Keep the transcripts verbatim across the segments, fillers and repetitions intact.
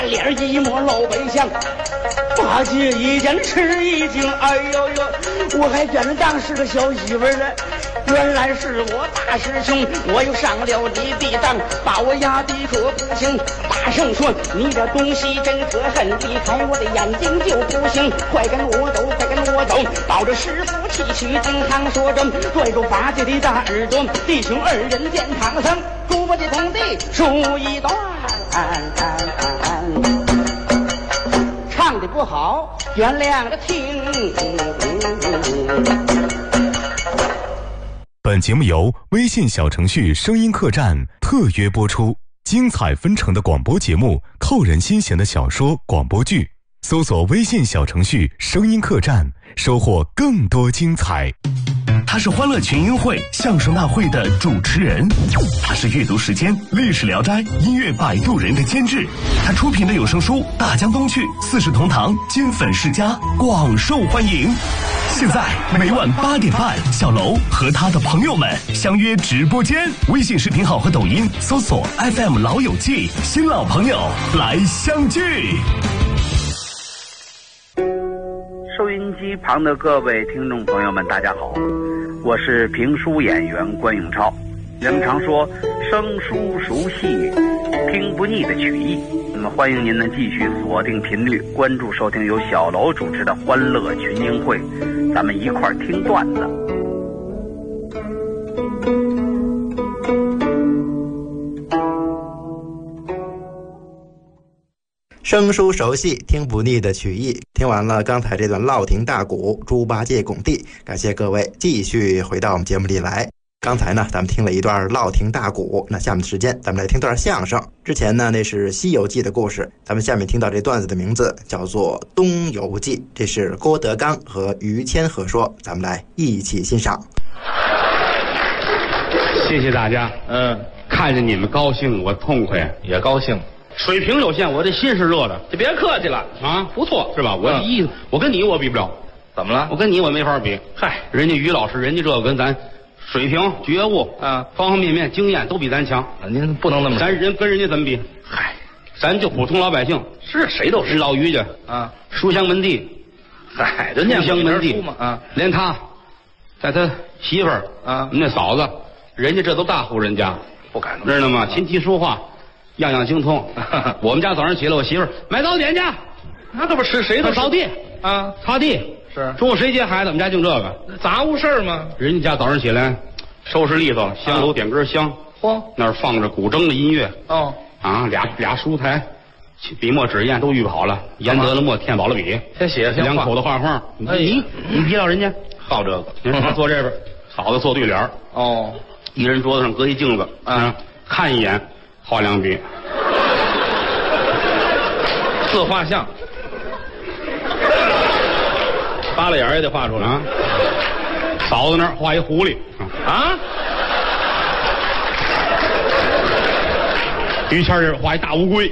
脸一抹老白相。八戒一见吃一惊，哎呦呦，我还真当是个小媳妇了，原来是我大师兄，我又上了你的当，把我压的可不行。大圣说你这东西真可恨，离开我的眼睛就不行，快跟我走，快跟我走，抱着师傅气去金堂说着，拽住八戒的大耳朵，弟兄二人见唐僧，猪八戒同地数一段。唱的不好，原谅着听。 本节目由微信小程序声音客栈特约播出，精彩纷呈的广播节目，扣人心弦的小说广播剧，搜索微信小程序声音客栈，收获更多精彩。 他是欢乐群英会相声大会的主持人，他是阅读时间历史聊斋音乐摆渡人的监制，他出品的有声书《大江东去》四世同堂金粉世家广受欢迎。现在每晚八点半，小楼和他的朋友们相约直播间，微信视频号和抖音搜索 F M 老友记，新老朋友来相聚。 收音机旁的各位听众朋友们，大家好，我是评书演员关永超。人们常说生疏熟细，听不腻的曲艺。那么欢迎您呢继续锁定频率，关注收听由小楼主持的欢乐群英会，咱们一块儿听段子。 生疏熟悉，听不腻的曲艺。听完了刚才这段烙亭大鼓，猪八戒拱地，感谢各位继续回到我们节目里来。刚才呢咱们听了一段烙亭大鼓，那下面的时间咱们来听段相声。之前呢那是西游记的故事，咱们下面听到这段子的名字叫做东游记，这是郭德纲和于谦合说，咱们来一起欣赏。 谢谢大家，嗯，看着你们高兴我痛快，也高兴。水平有限，我这心是热的，就别客气了啊，不错是吧？我的意思，我跟你我比不了，怎么了？我跟你我没法比。嗨，人家于老师，人家这个跟咱水平、觉悟啊，方方面面、经验都比咱强。您不能那么，咱人跟人家怎么比？嗨，咱就普通老百姓，是谁都是老于家啊，书香门第，嗨，人家书香门第嘛啊，连他，在他媳妇儿啊，那嫂子，人家这都大户人家，不敢知道吗？琴棋书画。样样精通。我们家早上起来，我媳妇儿买早点去，那这不是谁都扫地啊，擦地是。中午谁接孩子？我们家净这个杂物事儿吗？人家家早上起来收拾利索，香炉点根香，嚯，那儿放着古筝的音乐哦啊，俩俩书台，笔墨纸砚都预备好了，研得了墨，填饱了笔，先写两口子画画。哎，你你比了人家好这个，人家坐这边，嫂子坐对联哦，一人桌子上搁一镜子啊，看一眼。画两笔，自画像，扒拉眼也得画出来啊。嫂子那儿画一狐狸啊，于谦这儿画一大乌龟，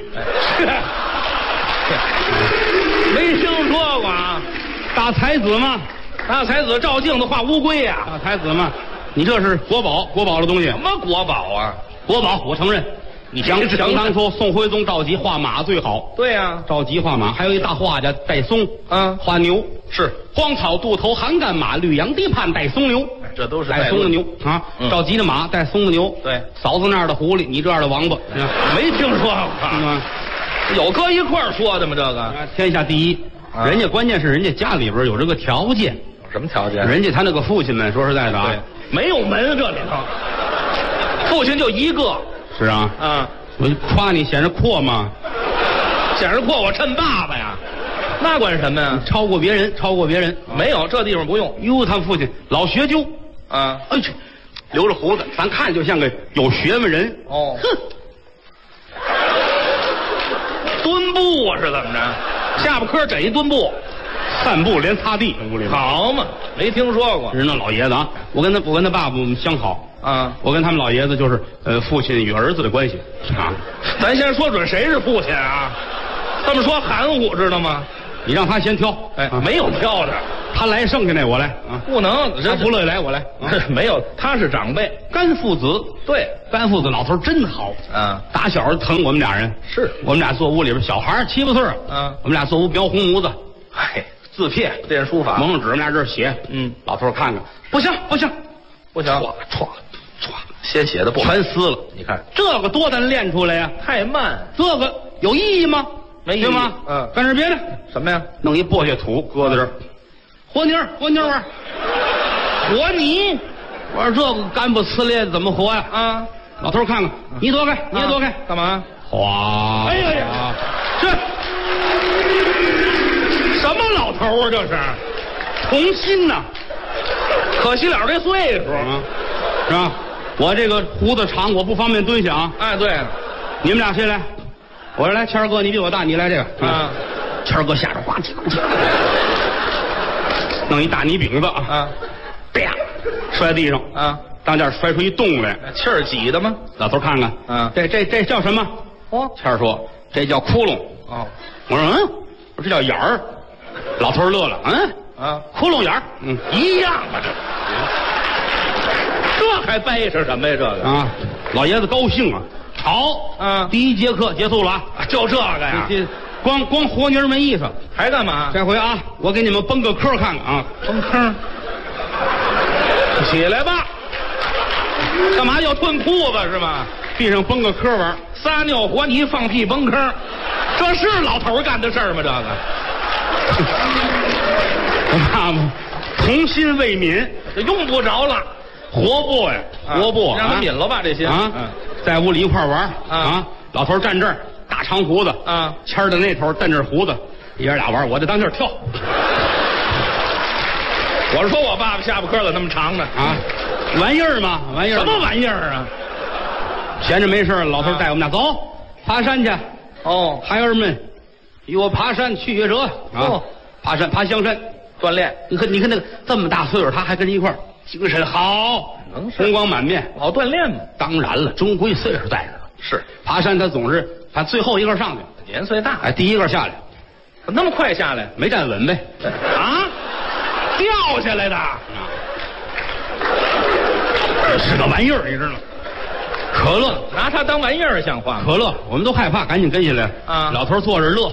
没听说过啊？大才子嘛，大才子照镜子画乌龟呀、啊，大才子嘛，你这是国宝，国宝的东西。什么国宝啊？国宝，我承认。你想想当初宋徽宗赵佶画马最好，对呀、啊，赵佶画马，还有一大画家戴嵩，嗯，画牛是荒草渡头寒干马，绿杨堤畔带松牛，这都是带松的牛啊。嗯、赵佶的马带松的牛，对，嫂子那儿的狐狸，你这样的王八，没听说过啊？有搁一块儿说的吗？这个天下第一，啊、人家关键是人家家里边有这个条件，有什么条件？人家他那个父亲们，说实在的啊，没有门这里头，父亲就一个。是啊，啊，我夸你显示阔吗？显示阔，我趁爸爸呀，那管什么呀？超过别人，超过别人，没有这地方不用。哟，他父亲老学究啊，哎去，留着胡子，咱看就像个有学问人。哦，哼，蹲步啊是怎么着？下巴颏枕一蹲步，散步连擦地，屋里好嘛？没听说过。人那老爷子啊，我跟他我跟他爸爸相好。啊，我跟他们老爷子就是呃父亲与儿子的关系啊。咱先说准谁是父亲啊？这么说含糊知道吗？你让他先挑，哎，啊、没有挑的， 他来剩下那我来啊， 不能， 他不乐意来我来，啊、 没有，他是长辈， 干父子， 对， 干父子老头真好啊， 打小就疼我们俩人， 是我们俩坐屋里边，小孩七八岁， 嗯， 我们俩坐屋描红模子， 嗨， 字帖练书法， 蒙上纸，我们俩这儿写， 嗯， 老头看看，不行不行， 不行， 歘歘歘， 先写的不全撕了， 你看这个多难练出来呀， 太慢， 这个有意义吗？ 没意义对吗？ 嗯， 干点别的， 什么呀？ 弄一簸箕土搁在这儿，和泥儿和泥儿玩，和泥。我说这个干不呲咧的怎么活呀？ 啊， 老头看看，你躲开，你也躲开， 干嘛？ 哗！ 哎呀呀，这什么老头啊？这是童心呐， 可惜了这岁数啊，是吧？我这个胡子长，我不方便蹲下啊。 哎，对， 你们俩谁来？我说来，谦儿哥，你比我大，你来这个啊。 谦儿哥下着呱唧呱唧，弄一大泥饼子啊， 啊， 啪，摔地上啊， 当间摔出一洞来， 气儿挤的吗？ 老头看看， 啊， 这这这叫什么？ 哦， 谦儿说这叫窟窿。 哦， 我说嗯，我说这叫眼儿。老头乐了，嗯啊， 窟窿眼儿，嗯， 一样啊，这这还掰扯什么呀？这个啊，老爷子高兴啊。好， 嗯， 第一节课结束了啊， 就这个呀， 这光光和泥儿没意思， 还干嘛？ 这回啊，我给你们崩个坑看看啊， 崩坑，起来吧，干嘛要褪裤子是吗？ 地上崩个坑玩， 撒尿和泥放屁崩坑，这是老头干的事儿吗？这个， 我爸爸童心未泯， 这用不着了， 活不呀，活不， 让他抿了吧这些啊，在屋里一块玩啊，老头站这儿，大长胡子啊， 谦儿的那头瞪着胡子，爷俩玩，我就当这儿跳。 我是说我爸爸下巴颏怎么那么长呢？ 啊，玩意儿嘛，玩意儿， 什么玩意儿啊？ 闲着没事，老头带我们俩走爬山去。 哦， 孩儿们，与我爬山去月折啊！爬山爬香山锻炼。 你看，你看那个这么大岁数，他还跟着一块儿，精神好， 能红光满面， 好锻炼嘛。 当然了，终归岁数在这儿。 是爬山，他总是他最后一个上去， 年岁大， 哎，第一个下来， 那么快下来， 没站稳呗？ 啊，掉下来的， 是个玩意儿，你知道吗？可乐， 拿它当玩意儿像话吗？ 可乐，我们都害怕，赶紧跟下来啊！ 老头坐着乐，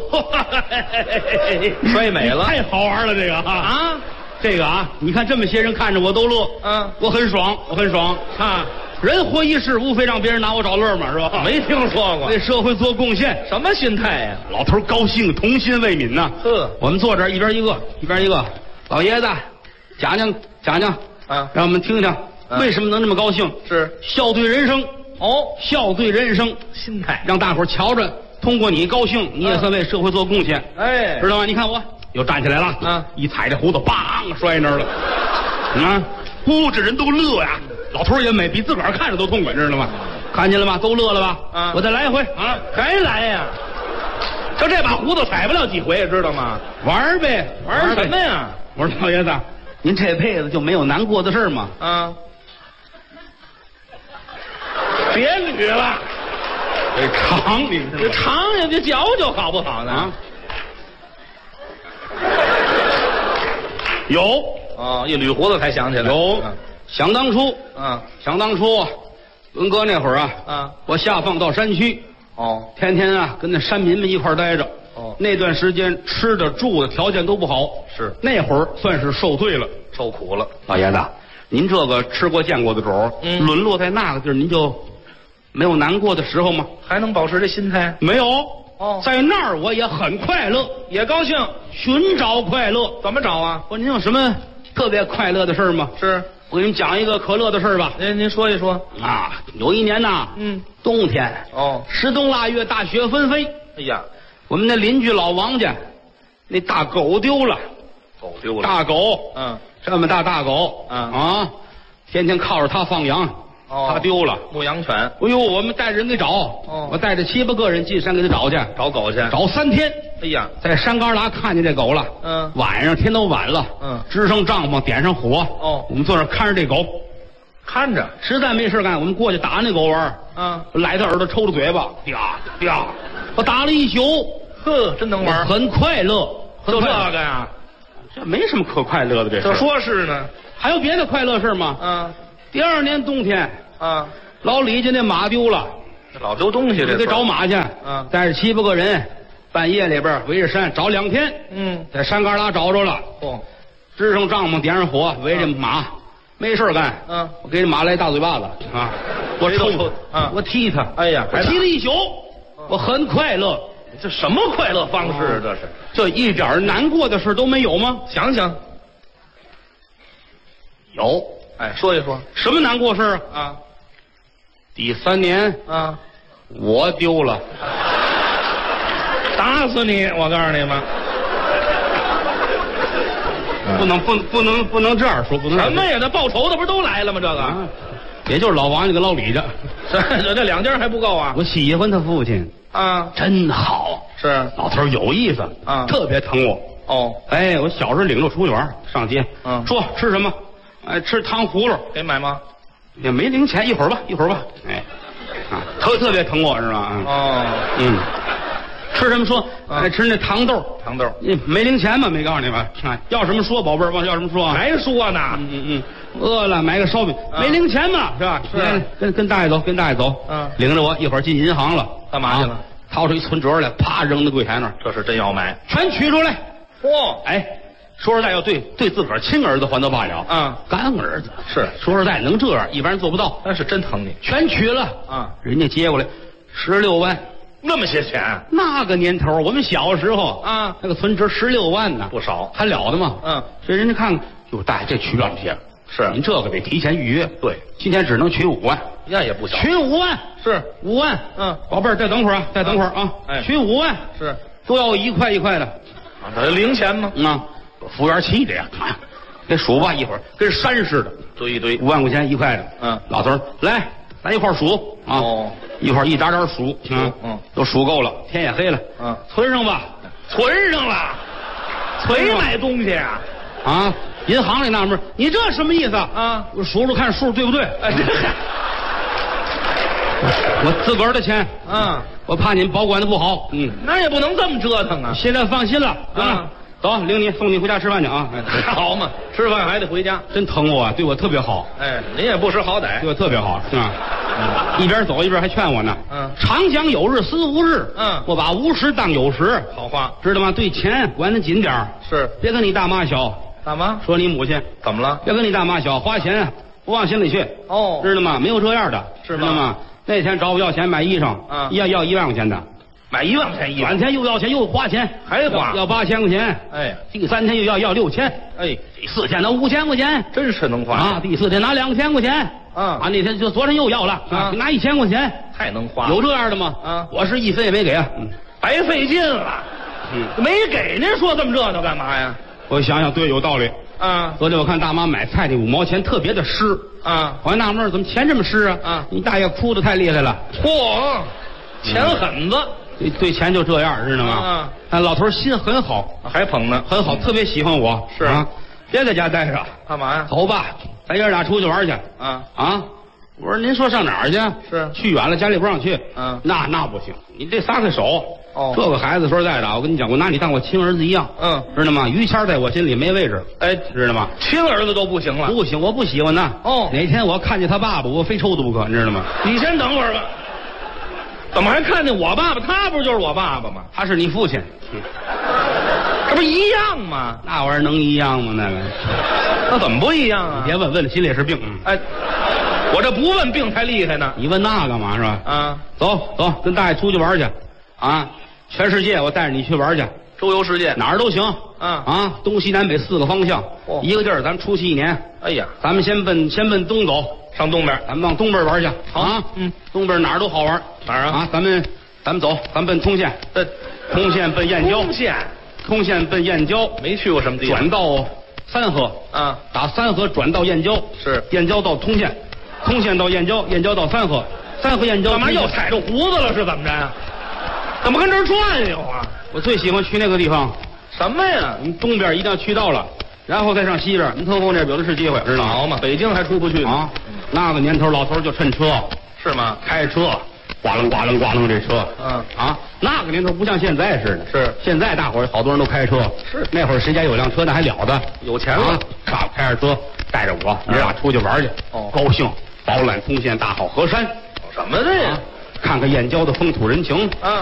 摔美了， 太好玩了这个啊！这个啊，你看这么些人看着我都乐， 嗯， 我很爽，我很爽啊！人活一世，无非让别人拿我找乐嘛，是吧？ 没听说过， 为社会做贡献， 什么心态呀？ 老头高兴，童心未泯呐。 呵， 我们坐这儿一边一个，一边一个，老爷子讲讲讲讲啊， 让我们听听为什么能这么高兴？ 是笑对人生。哦，笑对人生， 心态让大伙儿瞧着，通过你高兴，你也算为社会做贡献。 哎， 知道吗？你看我又站起来了， 啊， 一踩这胡子，梆摔那儿了，啊，屋这人都乐呀，老头也美，比自个儿看着都痛快，知道吗？看见了吗？都乐了吧？ 啊， 我再来一回啊， 还来呀？就这把胡子踩不了几回，知道吗？ 玩呗， 玩什么呀？ 我说老爷子，您这辈子就没有难过的事吗？ 啊。别捋了， 这长你这长呀，这嚼嚼好不好呢？啊， 有哦，一捋胡子才想起来。 有， 嗯、 想当初， 嗯， 想当初，文哥那会儿啊， 啊， 我下放到山区， 哦， 天天啊跟那山民们一块待着。 哦， 那段时间吃的住的条件都不好， 是那会儿算是受罪了， 受苦了。 老爷子，您这个吃过见过的主， 嗯， 沦落在那个地儿，您就没有难过的时候吗？ 还能保持这心态？ 没有。 哦， 在那儿我也很快乐， 也高兴， 寻找快乐。 怎么找啊？ 我说您有什么特别快乐的事吗？ 是， 我给您讲一个可乐的事吧。 您您说一说啊。有一年呐， 嗯， 冬天， 哦， 十冬腊月，大雪纷飞。 哎呀， 我们那邻居老王家，那大狗丢了， 狗丢了， 大狗， 嗯， 这么大大狗， 嗯啊，天天靠着它放羊。 哦， 他丢了， 牧羊犬。 哎呦，我们带着人给找。 哦， 我带着七八个人进山给他找去， 找狗去， 找三天。 哎呀， 在山旮旯看见这狗了。 嗯， 晚上天都晚了。 嗯， 支上帐篷，点上火。 哦， 我们坐那看着这狗， 看着， 实在没事干，我们过去打那狗玩。 嗯， 来他耳朵，抽着嘴巴，啪啪，我打了一宿。 呵，真能玩， 很快乐。 就这个呀， 这没什么可快乐的，这这说是呢。 还有别的快乐事吗？ 嗯。 第二年冬天， 啊， 老李家那马丢了， 老丢东西，这得找马去。 嗯， 带着七八个人，半夜里边围着山找两天。 嗯， 在山旮旯找着了。 哦， 支上帐篷，点上火，围着马，嗯、没事干。 嗯， 我给这马来大嘴巴子啊！我抽， 啊， 我踢他。 哎呀， 我踢了一宿，我很快乐。 这什么快乐方式？这是这一点难过的事都没有吗？ 想想， 有。 哎，说一说什么难过事啊？ 啊， 第三年啊， 我丢了， 打死你！我告诉你们， 不能不不能不能这样说，不能什么呀？那报仇的不是都来了吗？这个，啊、 也就是老王家跟老李家， 这这两家还不够啊！ 我喜欢他父亲啊， 真好， 是老头有意思啊， 特别疼我。 哦， 哎，我小时候领着出去玩，上街， 嗯， 说吃什么？哎，吃糖葫芦， 给买吗？ 也没零钱，一会儿吧，一会儿吧。哎，啊，特特别疼我是吧？ 哦， 嗯，吃什么说？哎，吃那糖豆， 糖豆， 没零钱吗？没告诉你们，啊，要什么说，宝贝儿，往要什么说？ 还说呢？ 嗯嗯嗯，饿了买个烧饼，没零钱嘛，是吧？ 是， 跟跟大爷走，跟大爷走。 嗯， 领着我一会儿进银行了， 干嘛去了？ 掏出一存折来，啪扔到柜台那儿， 这是真要买， 全取出来。 嚯， 哎。说实在，要对对自个儿亲儿子还都罢了， 嗯， 干儿子是说实在能这样，一般人做不到。 那是真疼你， 全取了啊！ 人家接过来十六万， 那么些钱， 那个年头，我们小时候啊， 那个存折十六万呢， 不少， 还了得吗？ 嗯， 所以人家看看，哟，大爷这取不了这些， 是您这个得提前预约， 对， 今天只能取五万， 那也不小， 取五万是五万， 嗯， 宝贝儿，再等会儿啊，再等会儿啊， 哎， 取五万是都要一块一块的， 啊，这零钱吗？ 嗯。服务员气的呀，哎呀，这数吧，一会儿跟山似的， 堆一堆， 五万块钱一块的。 嗯， 老头儿来，咱一块儿数啊。 哦， 一会儿一沓沓数， 嗯嗯， 都数够了，天也黑了。 嗯， 存上吧， 存上了，谁买东西啊？ 啊，银行里纳闷，你这什么意思啊？ 我数数看数对不对？ 哎，这我自个儿的钱， 嗯， 我怕你们保管的不好，嗯， 那也不能这么折腾啊。 现在放心了，行了。走，领你送你回家吃饭去啊！ 好嘛，吃饭还得回家。 真疼我啊，对我特别好。 哎，您也不识好歹， 对我特别好，是吧？嗯，一边走一边还劝我呢。 嗯， 常讲有日思无日。 嗯， 我把无时当有时。 好话， 知道吗？对钱管得紧点儿。 是， 别跟你大妈小。 大妈说你母亲怎么了？ 别跟你大妈小，花钱不往心里去。 哦， 知道吗？没有这样的， 是知道吗？那天找我要钱买衣裳， 嗯， 要要一万块钱的。 买一万块钱衣服， 转天又要钱又花钱， 还花要八千块钱。 哎， 第三天又要要六千， 哎， 第四天拿五千块钱， 真是能花啊！第四天拿两千块钱， 啊啊！那天就昨天又要了啊，拿一千块钱， 太能花， 有这样的吗？ 啊， 我是一分也没给啊，嗯， 白费劲了， 嗯， 没给您说这么热闹干嘛呀？ 我想想，对，有道理啊。 昨天我看大妈买菜那五毛钱特别的湿啊， 我还纳闷怎么钱这么湿啊？ 啊， 你大爷哭的太厉害了， 嚯，钱狠子。 对对钱就这样，知道吗？啊，老头心很好， 还捧呢， 很好，特别喜欢我。 是啊， 别在家待着， 干嘛呀？ 走吧，咱爷俩出去玩去。 啊啊！我说您说上哪儿去？ 是去远了，家里不让去。 嗯， 那那不行，你这撒开手。 哦， 这个孩子说实在的，我跟你讲，我拿你当我亲儿子一样。 嗯， 知道吗？于谦在我心里没位置。 哎， 知道吗？ 亲儿子都不行了。 不行，我不喜欢他。 哦， 哪天我看见他爸爸，我非抽他不可，你知道吗？ 你先等会儿吧。怎么还看见我爸爸？他不就是我爸爸吗？ 他是你父亲， 这不一样吗？ 那玩意儿能一样吗？那个， 那怎么不一样啊？ 别问，问心里是病。 哎，我这不问病才厉害呢。 你问那干嘛是吧？ 啊， 走走，跟大爷出去玩去，啊，全世界我带着你去玩去， 周游世界哪儿都行。 啊啊，东西南北四个方向， 哦、 一个地儿，咱们出去一年。 哎呀， 咱们先奔先奔东走。 上东边， 咱们往东边玩去。 好啊，嗯，东边哪儿都好玩。 哪儿啊？ 啊，咱们咱们走，咱奔通县。 这通县奔燕郊。 通县， 通县奔燕郊。 没去过什么地方。 转到三河。 啊， 打三河转到燕郊。 是。 燕郊到通县，通县到燕郊，燕郊到三河，三河燕郊。 干嘛又踩着胡子了？是怎么着？怎么跟这儿转悠啊？ 我最喜欢去那个地方。 什么呀？ 你东边一定要去到了。然后再上西边，您特后那有的是机会，知道吗？ 好嘛，北京还出不去呢啊！那个年头，老头就趁车， 是吗？ 开车，呱楞呱楞呱楞这车， 嗯啊， 那个年头不像现在似的， 是现在大伙儿好多人都开车， 是那会儿谁家有辆车那还了得， 有钱了啊，爸爸开着车带着我，爷俩出去玩去， 哦高兴，饱览通县大好河山， 什么的呀？ 啊，看看燕郊的风土人情， 啊